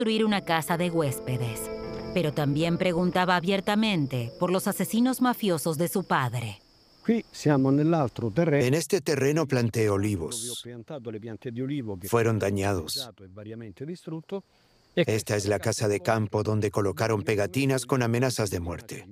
construir una casa de huéspedes, pero también preguntaba abiertamente por los asesinos mafiosos de su padre. En este terreno planté olivos. Fueron dañados. Esta es la casa de campo donde colocaron pegatinas con amenazas de muerte.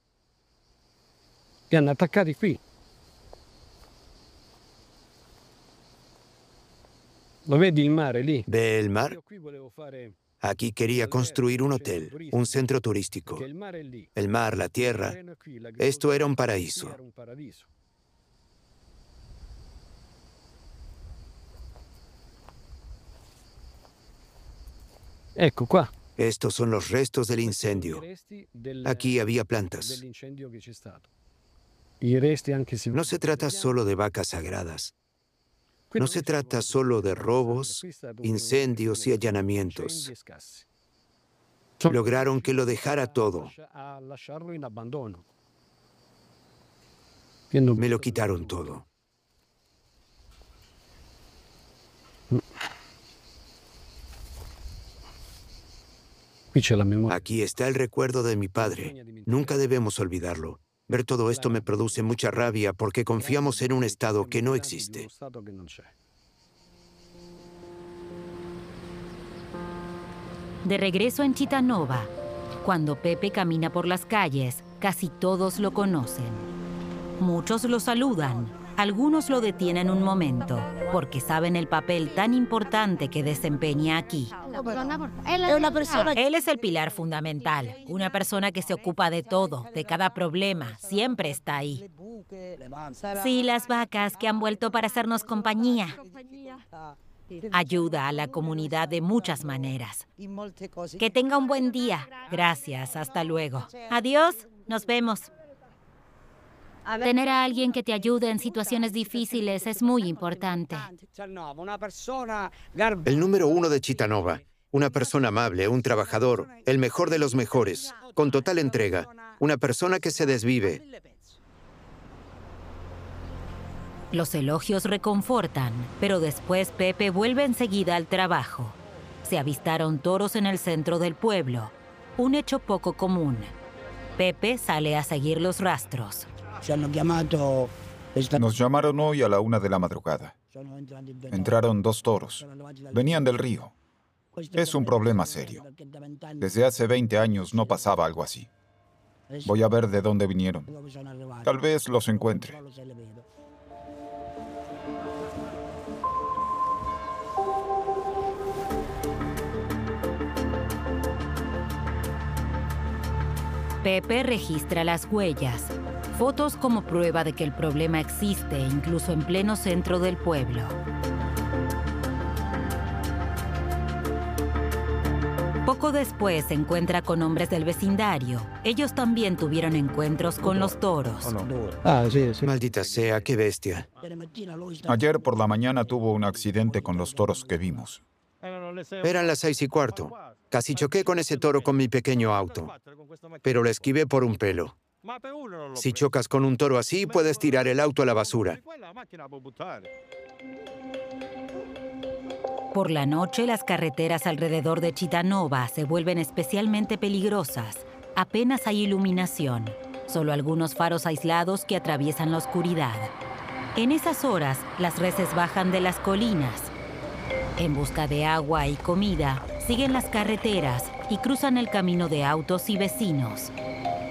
¿Ve el mar? Aquí quería construir un hotel, un centro turístico. El mar, la tierra, esto era un paraíso. Estos son los restos del incendio. Aquí había plantas. No se trata solo de vacas sagradas. No se trata solo de robos, incendios y allanamientos. Lograron que lo dejara todo. Me lo quitaron todo. Aquí está el recuerdo de mi padre. Nunca debemos olvidarlo. Ver todo esto me produce mucha rabia porque confiamos en un Estado que no existe. De regreso en Cittànova, cuando Pepe camina por las calles, casi todos lo conocen. Muchos lo saludan, algunos lo detienen un momento, porque saben el papel tan importante que desempeña aquí. Él es el pilar fundamental, una persona que se ocupa de todo, de cada problema, siempre está ahí. Sí, las vacas que han vuelto para hacernos compañía. Ayuda a la comunidad de muchas maneras. Que tenga un buen día. Gracias, hasta luego. Adiós, nos vemos. Tener a alguien que te ayude en situaciones difíciles es muy importante. El número uno de Cittànova. Una persona amable, un trabajador, el mejor de los mejores, con total entrega. Una persona que se desvive. Los elogios reconfortan, pero después Pepe vuelve enseguida al trabajo. Se avistaron toros en el centro del pueblo, un hecho poco común. Pepe sale a seguir los rastros. Nos llamaron hoy a la 1 de la madrugada. Entraron 2 toros. Venían del río. Es un problema serio. Desde hace 20 años no pasaba algo así. Voy a ver de dónde vinieron. Tal vez los encuentre. Pepe registra las huellas, fotos como prueba de que el problema existe incluso en pleno centro del pueblo. Poco después se encuentra con hombres del vecindario. Ellos también tuvieron encuentros con los toros. Maldita sea, qué bestia. Ayer por la mañana tuvo un accidente con los toros que vimos. Eran las 6:15. Casi choqué con ese toro con mi pequeño auto, pero lo esquivé por un pelo. Si chocas con un toro así, puedes tirar el auto a la basura. Por la noche, las carreteras alrededor de Cittànova se vuelven especialmente peligrosas. Apenas hay iluminación, solo algunos faros aislados que atraviesan la oscuridad. En esas horas, las reses bajan de las colinas. En busca de agua y comida, siguen las carreteras y cruzan el camino de autos y vecinos.